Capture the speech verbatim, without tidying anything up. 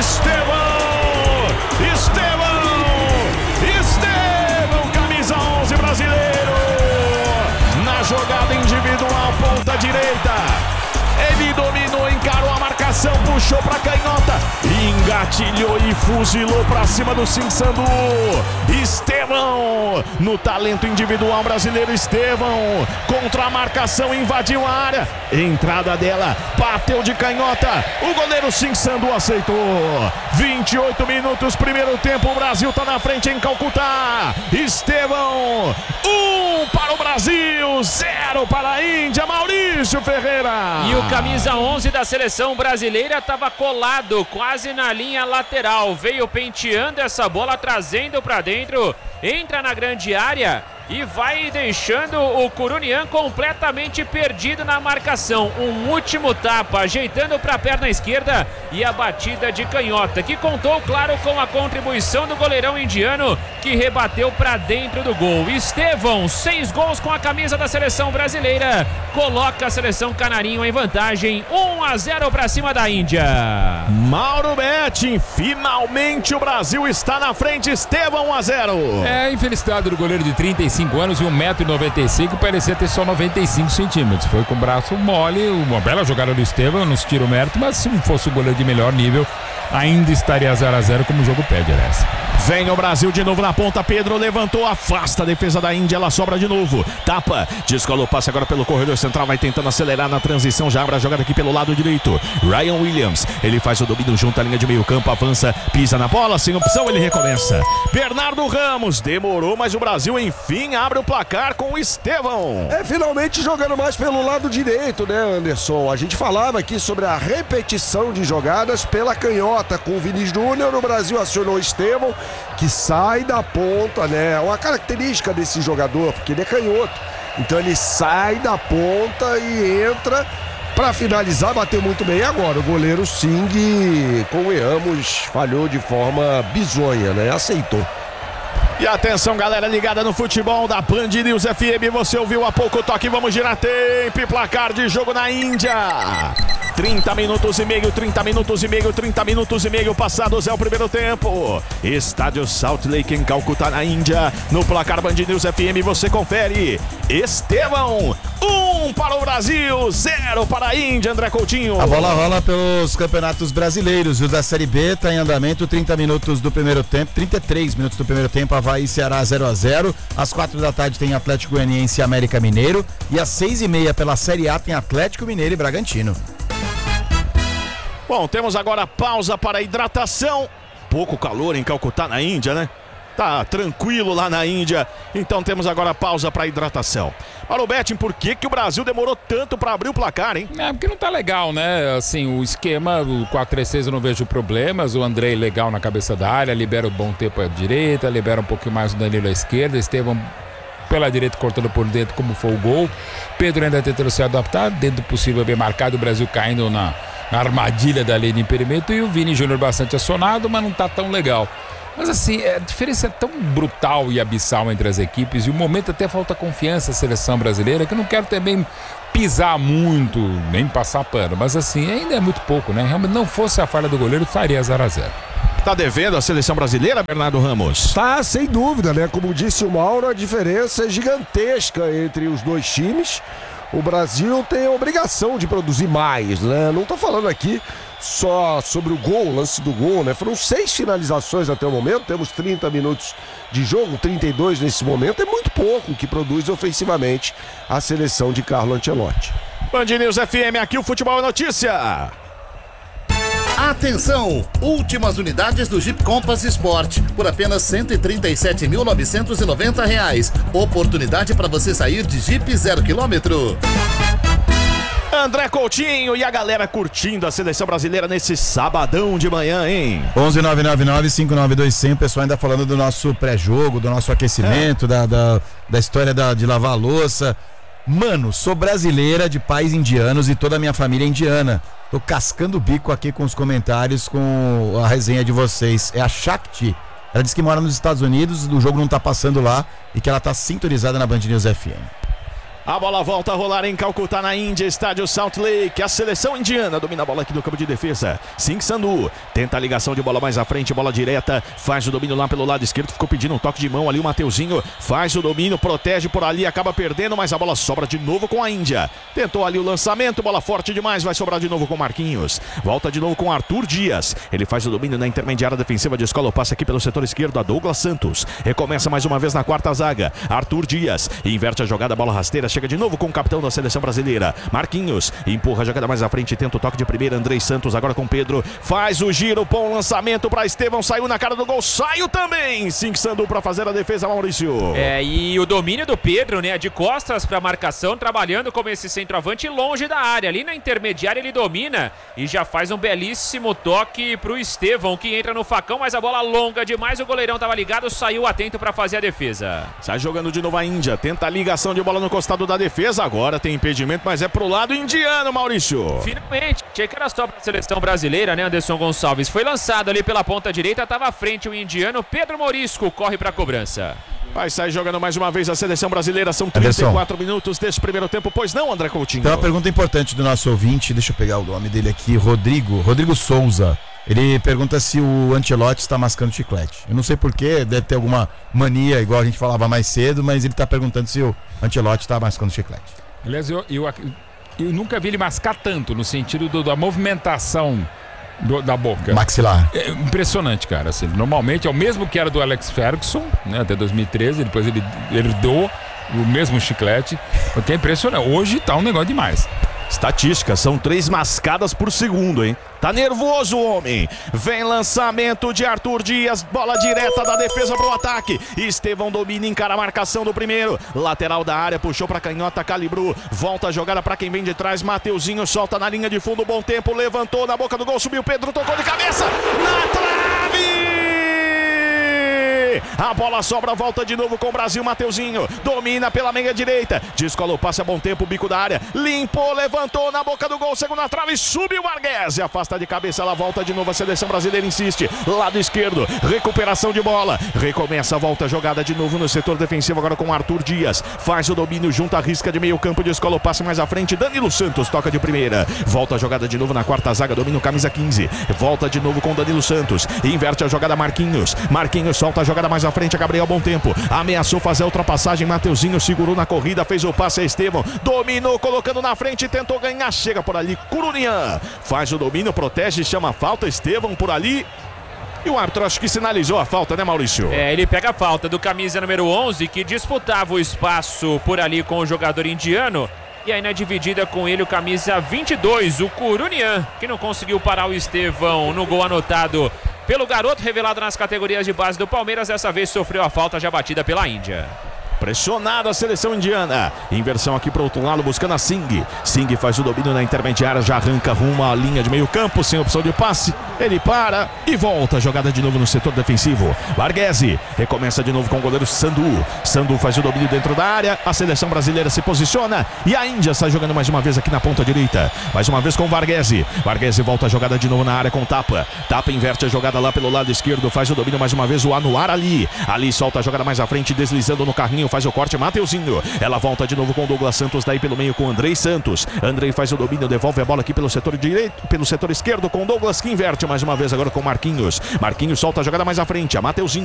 Estevão! Estevão! Estevão, camisa onze brasileiro! Na jogada individual, ponta direita. Ele dominou, encarou a marcação, puxou pra canhota, engatilhou e fuzilou pra cima do Sinsandu. Estevão, no talento individual brasileiro, Estevão, contra a marcação, invadiu a área, entrada dela, bateu de canhota, o goleiro Sinsandu aceitou. vinte e oito minutos, primeiro tempo, o Brasil tá na frente em Calcutá. Estevão, um para o Brasil, zero para a Índia. Maurício Ferreira. E o camisa onze da seleção brasileira estava colado quase na linha lateral, veio penteando essa bola, trazendo para dentro, entra na grande área e vai deixando o Curunian completamente perdido na marcação. Um último tapa, ajeitando para a perna esquerda e a batida de canhota, que contou, claro, com a contribuição do goleirão indiano, que rebateu para dentro do gol. Estevão, seis gols com a camisa da seleção brasileira, coloca a seleção canarinho em vantagem, um a zero para cima da Índia. Mauro Betting, finalmente o Brasil está na frente. Estevão, um a zero. É, infelicidade do goleiro de trinta e cinco anos e um metro e noventa e cinco, parecia ter só noventa e cinco centímetros. Foi com o braço mole, uma bela jogada do Estevão, não se tira o mérito, mas se não fosse o goleiro de melhor nível, ainda estaria zero a zero como o jogo pede, aliás. Vem o Brasil de novo na ponta, Pedro levantou, afasta a defesa da Índia, ela sobra de novo, tapa, descola o passe agora pelo corredor central, vai tentando acelerar na transição, já abre a jogada aqui pelo lado direito, Ryan Williams, ele faz o domínio junto à linha de meio campo, avança, pisa na bola, sem opção, ele recomeça. Bernardo Ramos, demorou, mas o Brasil enfim abre o placar com o Estevão. É, finalmente jogando mais pelo lado direito, né, Anderson? A gente falava aqui sobre a repetição de jogadas pela canhota com o Vini Júnior, o Brasil acionou o Estevão, que sai da ponta, né? É uma característica desse jogador, porque ele é canhoto. Então ele sai da ponta e entra para finalizar, bateu muito bem. Agora o goleiro Singh, convenhamos, falhou de forma bizonha, né? Aceitou. E atenção, galera ligada no futebol da Band News F M, você ouviu há pouco o toque, vamos girar tempo e placar de jogo na Índia. trinta minutos e meio, trinta minutos e meio, trinta minutos e meio passados é o primeiro tempo. Estádio Salt Lake em Calcutá, na Índia. No placar Band News F M você confere. Estevão, um para o Brasil, zero para a Índia, André Coutinho. A bola rola pelos campeonatos brasileiros. O da Série B está em andamento, trinta minutos do primeiro tempo, trinta e três minutos do primeiro tempo, Avaí e Ceará zero a zero. Às quatro da tarde tem Atlético Goianiense e América Mineiro. E às seis e meia pela Série A tem Atlético Mineiro e Bragantino. Bom, temos agora pausa para hidratação. Pouco calor em Calcutá, na Índia, né? Tá tranquilo lá na Índia. Então temos agora pausa para hidratação. Para o Betting, por que que o Brasil demorou tanto para abrir o placar, hein? É, porque não tá legal, né? Assim, o esquema, o quatro três seis eu não vejo problemas. O Andrei legal na cabeça da área, libera o bom tempo à direita, libera um pouquinho mais o Danilo à esquerda, Estevão pela direita cortando por dentro, como foi o gol. Pedro ainda tentando se adaptar, dentro do possível bem marcado, o Brasil caindo na a armadilha da lei de impedimento, e o Vini Júnior bastante acionado, mas não tá tão legal. Mas assim, a diferença é tão brutal e abissal entre as equipes, e o momento até falta confiança à seleção brasileira, que eu não quero também pisar muito, nem passar pano, mas assim, ainda é muito pouco, né? Realmente, não fosse a falha do goleiro, estaria zero a zero. Tá devendo a seleção brasileira, Bernardo Ramos? Tá, sem dúvida, né? Como disse o Mauro, a diferença é gigantesca entre os dois times. O Brasil tem a obrigação de produzir mais, né? Não tô falando aqui só sobre o gol, o lance do gol, né? Foram seis finalizações até o momento, temos trinta minutos de jogo, trinta e dois nesse momento, é muito pouco que produz ofensivamente a seleção de Carlo Ancelotti. Band News F M, aqui o Futebol é Notícia. Atenção! Últimas unidades do Jeep Compass Sport por apenas cento e trinta e sete mil novecentos e noventa reais. Oportunidade para você sair de Jeep zero quilômetro. André Coutinho e a galera curtindo a seleção brasileira nesse sabadão de manhã, hein? onze nove nove nove cinco nove dois zero zero, o pessoal ainda falando do nosso pré-jogo, do nosso aquecimento, é. da, da, da história da, de lavar a louça. Mano, sou brasileira de pais indianos e toda a minha família é indiana. Tô cascando o bico aqui com os comentários, com a resenha de vocês. É a Shakti. Ela disse que mora nos Estados Unidos, o jogo não tá passando lá e que ela tá sintonizada na Band News F M. A bola volta a rolar em Calcutá, na Índia, estádio Salt Lake. A seleção indiana domina a bola aqui do campo de defesa. Singh Sandhu tenta a ligação de bola mais à frente, bola direta. Faz o domínio lá pelo lado esquerdo. Ficou pedindo um toque de mão ali o Mateuzinho. Faz o domínio, protege por ali, acaba perdendo, mas a bola sobra de novo com a Índia. Tentou ali o lançamento, bola forte demais. Vai sobrar de novo com Marquinhos. Volta de novo com Arthur Dias. Ele faz o domínio na intermediária defensiva de escola. Passa aqui pelo setor esquerdo a Douglas Santos. Recomeça mais uma vez na quarta zaga. Arthur Dias inverte a jogada, bola rasteira. Chega de novo com o capitão da seleção brasileira. Marquinhos empurra a jogada mais à frente, tenta o toque de primeira. Andrei Santos agora com Pedro. Faz o giro, bom lançamento para Estevão. Saiu na cara do gol, saiu também. Singh Sandhu para fazer a defesa, Maurício. É, e o domínio do Pedro, né? De costas para marcação, trabalhando como esse centroavante longe da área. Ali na intermediária ele domina e já faz um belíssimo toque pro Estevão, que entra no facão, mas a bola longa demais. O goleirão estava ligado, saiu atento para fazer a defesa. Sai jogando de novo a Índia. Tenta a ligação de bola no costado da defesa. Agora tem impedimento, mas é pro lado indiano, Maurício. Finalmente, achei que era só pra seleção brasileira, né, Anderson Gonçalves? Foi lançado ali pela ponta direita, estava à frente o indiano. Pedro Morisco corre pra cobrança. Vai sair jogando mais uma vez a seleção brasileira. São trinta e quatro Anderson. Minutos desse primeiro tempo. Pois não, André Coutinho? Tem uma pergunta importante do nosso ouvinte. Deixa eu pegar o nome dele aqui. Rodrigo. Rodrigo Souza. Ele pergunta se o Ancelotti está mascando chiclete. Eu não sei porquê, deve ter alguma mania, igual a gente falava mais cedo, mas ele está perguntando se o Ancelotti está mascando chiclete. Aliás, eu, eu, eu nunca vi ele mascar tanto, no sentido do, da movimentação do, da boca. Maxilar. É impressionante, cara. Assim, normalmente é o mesmo que era do Alex Ferguson, né, até dois mil e treze, depois ele herdou o mesmo chiclete, o que é impressionante. Hoje tá um negócio demais. Estatística, são três mascadas por segundo, hein? Tá nervoso o homem. Vem lançamento de Arthur Dias, bola direta da defesa pro ataque. Estevão domina, encara a marcação do primeiro. Lateral da área, puxou pra canhota, calibrou. Volta a jogada pra quem vem de trás. Mateuzinho solta na linha de fundo, bom tempo. Levantou na boca do gol, subiu Pedro, tocou de cabeça. Na trave! A bola sobra, volta de novo com o Brasil. Mateuzinho domina pela meia direita. Descola o passe a bom tempo, bico da área. Limpou, levantou na boca do gol. Segunda trave, subiu Varguese. Afasta de cabeça, ela volta de novo. A seleção brasileira insiste. Lado esquerdo, recuperação de bola. Recomeça, volta a jogada de novo no setor defensivo. Agora com Arthur Dias. Faz o domínio, junta a risca de meio campo. Descola o passe mais à frente. Danilo Santos toca de primeira. Volta a jogada de novo na quarta zaga. Domina o camisa quinze. Volta de novo com Danilo Santos. Inverte a jogada Marquinhos. Marquinhos solta a jogada mais à frente, a Gabriel bom tempo, ameaçou fazer a ultrapassagem, Mateuzinho segurou na corrida, fez o passe a Estevão, dominou, colocando na frente, tentou ganhar, chega por ali, Curunian, faz o domínio, protege, chama a falta, Estevão por ali, e o árbitro acho que sinalizou a falta, né, Maurício? É, ele pega a falta do camisa número onze, que disputava o espaço por ali com o jogador indiano. E aí na dividida com ele o camisa vinte e dois, o Curunian, que não conseguiu parar o Estevão no gol anotado pelo garoto revelado nas categorias de base do Palmeiras. Dessa vez sofreu a falta já batida pela Índia. Pressionada a seleção indiana. Inversão aqui para o outro lado, buscando a Singh. Singh faz o domínio na intermediária, já arranca rumo à linha de meio campo, sem opção de passe. Ele para e volta. Jogada de novo no setor defensivo. Varguese recomeça de novo com o goleiro Sandhu. Sandhu faz o domínio dentro da área. A seleção brasileira se posiciona e a Índia sai jogando mais uma vez aqui na ponta direita. Mais uma vez com Varguese. Varguese volta a jogada de novo na área com Tapa. Tapa inverte a jogada lá pelo lado esquerdo. Faz o domínio mais uma vez o Anuar Ali. Ali solta a jogada mais à frente, deslizando no carrinho. Faz o corte, Mateuzinho. Ela volta de novo com o Douglas Santos, daí pelo meio com o Andrei Santos. Andrei faz o domínio, devolve a bola aqui pelo setor direito, pelo setor esquerdo com o Douglas, que inverte mais uma vez agora com Marquinhos. Marquinhos solta a jogada mais à frente, a Mateuzinho.